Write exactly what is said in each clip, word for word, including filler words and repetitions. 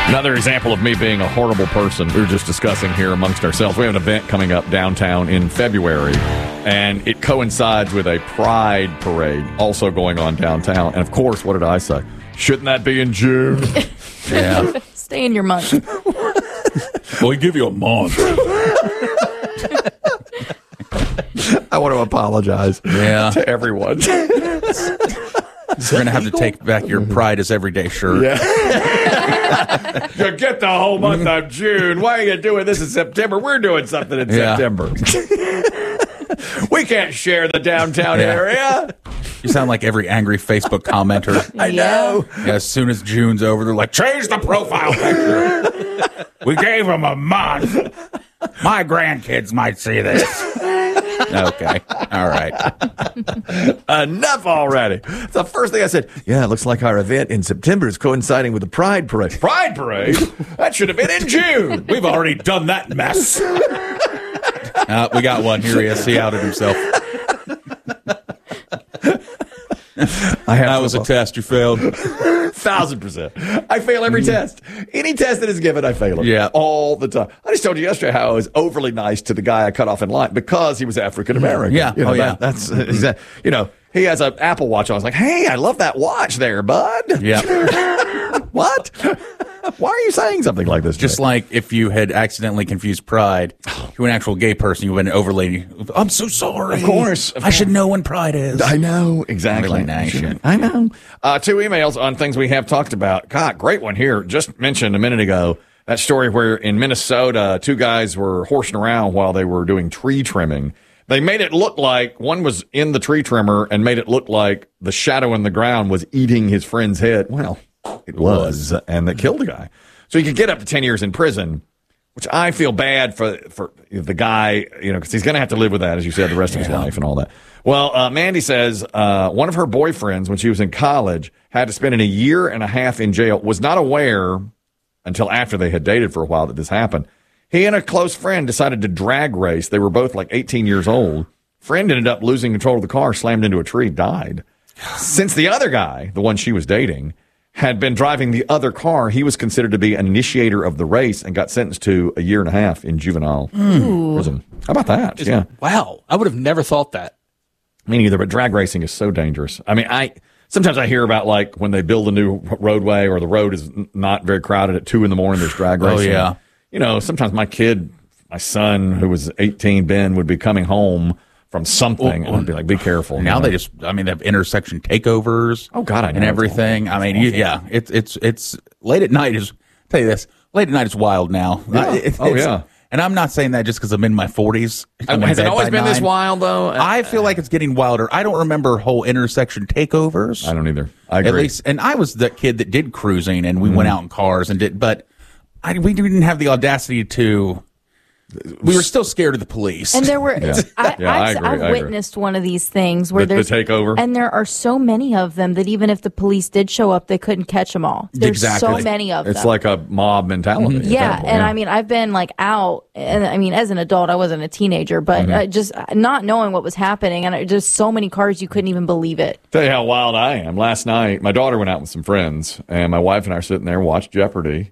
Another example of me being a horrible person. We were just discussing here amongst ourselves. We have an event coming up downtown in February, and it coincides with a pride parade also going on downtown. And, of course, what did I say? Shouldn't that be in June? Yeah. Stay in your month. Well, we give you a month. I want to apologize Yeah. to everyone. You're going to have to take back your pride as everyday shirt. Yeah. You get the whole month of June. Why are you doing this in September? We're doing something in Yeah. September. We can't share the downtown Yeah. area. You sound like every angry Facebook commenter. I know. Yeah, as soon as June's over, they're like, change the profile picture. We gave them a month. My grandkids might see this. Okay. All right. Enough already. The first thing I said, yeah, it looks like our event in September is coinciding with the Pride Parade. Pride Parade? That should have been in June. We've already done that mess. Uh, we got one. Here he is. He outed himself. I have That was a test. You failed. Thousand percent. I fail every test. Any test that is given, I fail it. Yeah. All the time. I just told you yesterday how I was overly nice to the guy I cut off in line because he was African American. Yeah. You know, Oh, yeah. that- that's, uh, he's a- you know, he has an Apple Watch on. I was like, hey, I love that watch there, bud. Yeah. What? Why are you saying something like this? Just today? like if you had accidentally confused pride to an actual gay person, you would have been overly, I'm so sorry. Of course. Of I should know when pride is. I know, exactly. Really nice shit. I know. Uh, two emails on things we have talked about. God, great one here. Just mentioned a minute ago that story where in Minnesota, two guys were horsing around while they were doing tree trimming. They made it look like one was in the tree trimmer and made it look like the shadow in the ground was eating his friend's head. Well, it was, and that killed the guy. So he could get up to ten years in prison, which I feel bad for for the guy, you know, because he's going to have to live with that, as you said, the rest of his life and all that. Well, uh, Mandy says uh, one of her boyfriends, when she was in college, had to spend a year and a half in jail, was not aware until after they had dated for a while that this happened. He and a close friend decided to drag race. They were both like eighteen years old. Friend ended up losing control of the car, slammed into a tree, died. Since the other guy, the one she was dating, had been driving the other car, he was considered to be an initiator of the race and got sentenced to a year and a half in juvenile prison. How about that? Is- yeah. Wow. I would have never thought that. Me neither, but drag racing is so dangerous. I mean, I sometimes I hear about like when they build a new roadway or the road is n- not very crowded at two in the morning, there's drag Oh, racing. yeah. You know, sometimes my kid, my son who was eighteen, Ben, would be coming home from something Well, and I'd be like, be careful. Now you know? they just, I mean, they have intersection takeovers. Oh, God, I know. And everything. I mean, you, yeah, it's, it's, it's late at night is, I'll tell you this, late at night is wild now. Yeah. It- Oh, it's- yeah. And I'm not saying that just because I'm in my forties. I'm in Has it bed always by been this nine. wild, though? I feel like it's getting wilder. I don't remember whole intersection takeovers. I don't either. I At agree. least, and I was the kid that did cruising, and we Mm-hmm. went out in cars and did, but I, we didn't have the audacity to. We were still scared of the police. And there were, I, Yeah, I I've, agree, I've I agree. witnessed one of these things where The- the there's takeover? and there are so many of them that even if the police did show up, they couldn't catch them all. There's Exactly. so many of It's them. like a mob mentality. at Yeah, that point, and I mean, I've been like out, and I mean, as an adult, I wasn't a teenager, but Mm-hmm. uh, just not knowing what was happening, and it, just so many cars, you couldn't even believe it. Tell you how wild I am. Last night, my daughter went out with some friends, and my wife and I are sitting there watched Jeopardy,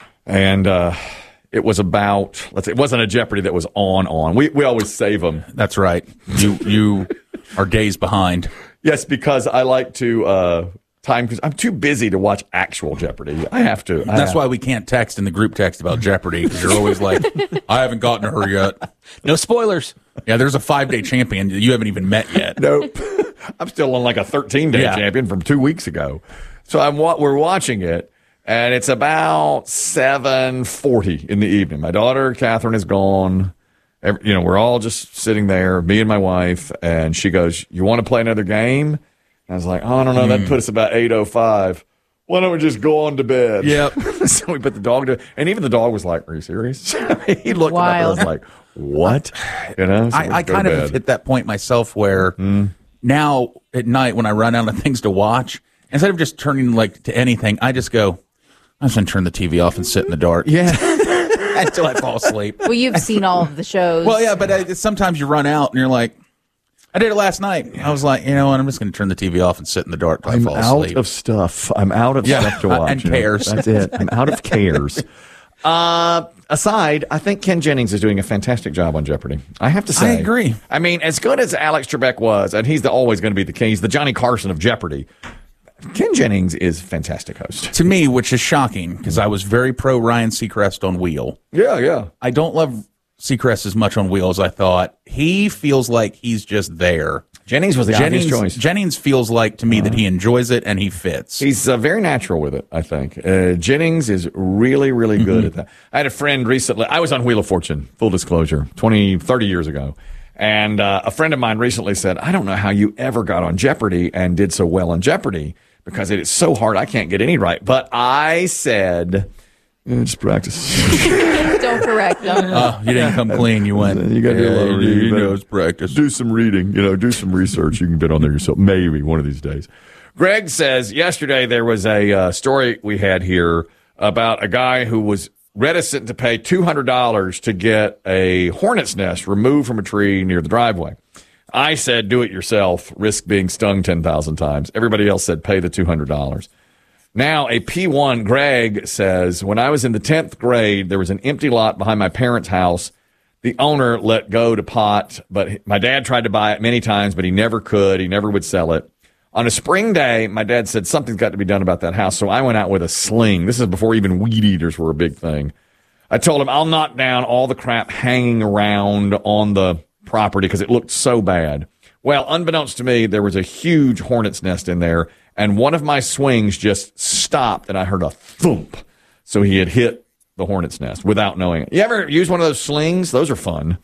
and uh, it was about. Let's. It wasn't a Jeopardy that was on on. We we always save them. That's right. You you are days behind. Yes, because I like to uh, time. Because I'm too busy to watch actual Jeopardy. I have to. I That's have- why we can't text in the group text about Jeopardy, because you're always like, I haven't gotten to her yet. No spoilers. Yeah, there's a five day champion that you haven't even met yet. Nope. I'm still on like a thirteen day Yeah. champion from two weeks ago. So I'm wa- we're watching it, and it's about seven forty in the evening. My daughter Catherine is gone. Every, you know, we're all just sitting there, me and my wife, and she goes, "You want to play another game?" And I was like, "Oh, I don't know. That put us about eight oh five. Why don't we just go on to bed?" Yep. So we put the dog to, and even the dog was like, "Are you serious?" He looked Wild. at us like, "What?" You know. So we I, I go to kind of bed. have hit that point myself where now at night when I run out of things to watch, instead of just turning like to anything, I just go, I'm just going to turn the T V off and sit in the dark. Yeah. Until I fall asleep. Well, you've seen all of the shows. Well, yeah, but uh, sometimes you run out and you're like, I did it last night. I was like, you know what? I'm just going to turn the T V off and sit in the dark till I I'm fall out asleep. of stuff. I'm out of Yeah, stuff to watch. and you know. cares. That's it. I'm out of cares. Uh, aside, I think Ken Jennings is doing a fantastic job on Jeopardy. I have to say. I agree. I mean, as good as Alex Trebek was, and he's the, always going to be the king, he's the Johnny Carson of Jeopardy. Ken Jennings is a fantastic host. To me, which is shocking, because I was very pro Ryan Seacrest on Wheel. Yeah, yeah. I don't love Seacrest as much on Wheel as I thought. He feels like he's just there. Jennings was the Jennings, obvious choice. Jennings feels like to me uh, that he enjoys it and he fits. He's uh, very natural with it, I think. Uh, Jennings is really, really good mm-hmm. at that. I had a friend recently. I was on Wheel of Fortune, full disclosure, twenty, thirty years ago. And uh, a friend of mine recently said, I don't know how you ever got on Jeopardy and did so well on Jeopardy because it is so hard. I can't get any right. But I said, yeah, just practice. Don't correct them. Uh, you didn't come clean. You went. You got to do a little reading. You know, it's practice. Do some reading. You know, do some research. You can get on there yourself. Maybe one of these days. Greg says yesterday there was a uh, story we had here about a guy who was reticent to pay two hundred dollars to get a hornet's nest removed from a tree near the driveway. I said, do it yourself. Risk being stung ten thousand times. Everybody else said, pay the two hundred dollars. Now, a P one, Greg, says, when I was in the tenth grade, there was an empty lot behind my parents' house. The owner let go to pot, but my dad tried to buy it many times, but he never could. He never would sell it. On a spring day, my dad said something's got to be done about that house, so I went out with a sling. This is before even weed eaters were a big thing. I told him I'll knock down all the crap hanging around on the property because it looked so bad. Well, unbeknownst to me, there was a huge hornet's nest in there, and one of my swings just stopped, and I heard a thump. So he had hit the hornet's nest without knowing it. You ever use one of those slings? Those are fun.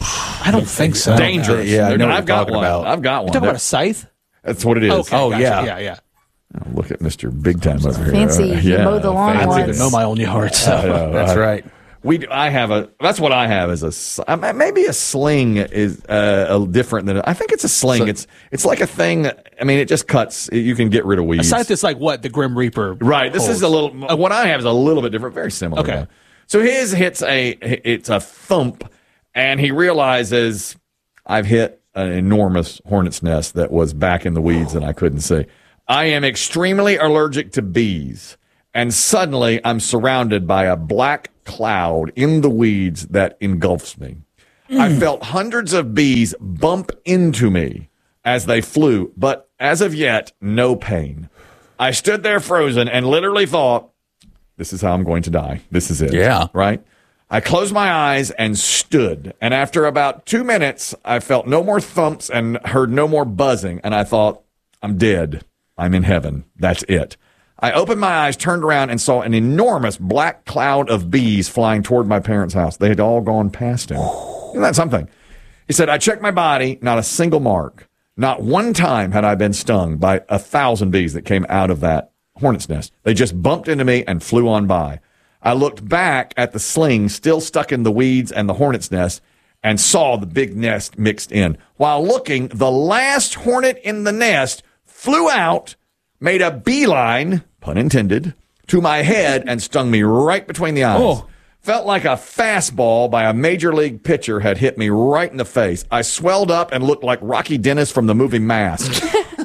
I don't think so. Dangerous. Yeah, I know what I've you're got talking one. about. I've got one. You talking about a scythe? That's what it is. Okay, Oh, gotcha. yeah. yeah, yeah. Oh, look at Mister Big Time over here. Fancy. Uh, You yeah, mowed the lawn fancy. I don't once. even know my own yard, so. I know, That's I- right. We, I have a. That's what I have is a. s- uh, Maybe a sling is uh, a different than. I think it's a sling. So- it's it's like a thing. I mean, it just cuts. You can get rid of A weeds. scythe is like what the Grim Reaper. Right. This is holds. a little. What I have is a little bit different. Very similar. Okay. though. So his hits a. It's a thump, and he realizes I've hit an enormous hornet's nest that was back in the weeds and I couldn't see. I am extremely allergic to bees, and suddenly I'm surrounded by a black cloud in the weeds that engulfs me. Mm. I felt hundreds of bees bump into me as they flew, but as of yet, no pain. I stood there frozen and literally thought, this is how I'm going to die. This is it. Yeah. Right? I closed my eyes and stood. And after about two minutes, I felt no more thumps and heard no more buzzing. And I thought, I'm dead. I'm in heaven. That's it. I opened my eyes, turned around, and saw an enormous black cloud of bees flying toward my parents' house. They had all gone past him. Isn't that something? He said, I checked my body, not a single mark. Not one time had I been stung by a thousand bees that came out of that hornet's nest. They just bumped into me and flew on by. I looked back at the sling still stuck in the weeds and the hornet's nest and saw the big nest mixed in. While looking, the last hornet in the nest flew out, made a beeline, pun intended, to my head and stung me right between the eyes. Oh. Felt like a fastball by a major league pitcher had hit me right in the face. I swelled up and looked like Rocky Dennis from the movie Mask.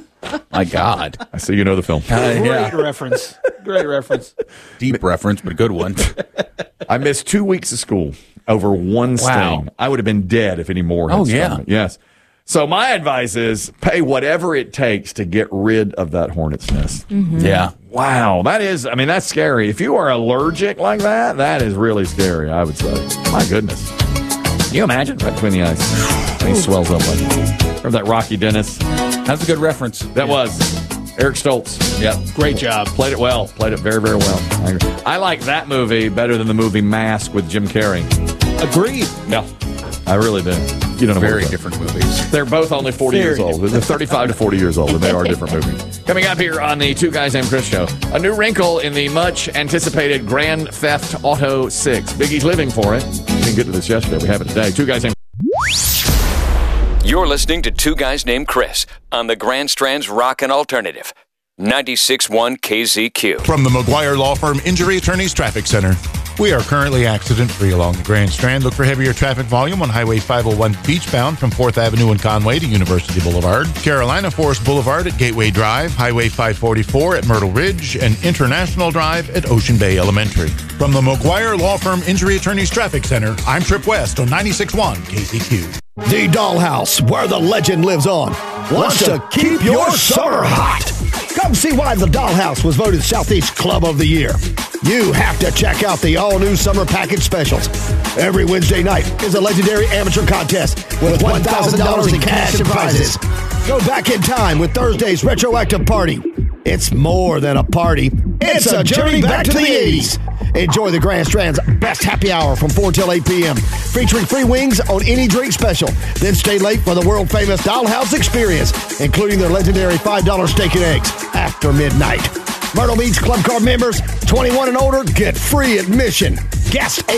My God. I see you know the film. Uh, Great yeah. reference. Great reference. Deep reference, but a good one. I missed two weeks of school over one Wow. sting. I would have been dead if any more had Oh, stung yeah. me. Yes. So my advice is pay whatever it takes to get rid of that hornet's nest. Yeah. Wow, that is, I mean, that's scary. If you are allergic like that, that is really scary, I would say. My goodness. Can you imagine? Right between the eyes. And he swells up like that. Or that Rocky Dennis. That's a good reference. That was Eric Stoltz. Yeah. Great job. Played it well. Played it very, very well. I agree. I like that movie better than the movie Mask with Jim Carrey. Agreed. Yeah. I really do. You don't know Very what different movies. They're both only forty Very years old. They're thirty-five to forty years old, and they are different movies. Coming up here on the Two Guys Named Chris show, a new wrinkle in the much anticipated Grand Theft Auto six. Biggie's living for it. We didn't get to this yesterday. We have it today. Two Guys Named You're listening to Two Guys Named Chris on the Grand Strand's Rockin' Alternative, ninety-six point one K Z Q. From the McGuire Law Firm Injury Attorneys Traffic Center. We are currently accident-free along the Grand Strand. Look for heavier traffic volume on Highway five oh one beachbound from fourth Avenue and Conway to University Boulevard, Carolina Forest Boulevard at Gateway Drive, Highway five forty-four at Myrtle Ridge, and International Drive at Ocean Bay Elementary. From the McGuire Law Firm Injury Attorneys Traffic Center, I'm Trip West on ninety-six point one K C Q. The Dollhouse, where the legend lives on, wants to keep your summer hot. Come see why the Dollhouse was voted Southeast Club of the Year. You have to check out the all-new summer package specials. Every Wednesday night is a legendary amateur contest with one thousand dollars in cash and prizes. Go back in time with Thursday's retroactive party. It's more than a party. It's a journey back to the eighties. Enjoy the Grand Strand's best happy hour from four till eight p.m., featuring free wings on any drink special. Then stay late for the world-famous Dollhouse experience, including their legendary five dollar steak and eggs after midnight. Myrtle Beach Club Card members, twenty-one and older, get free admission. Guest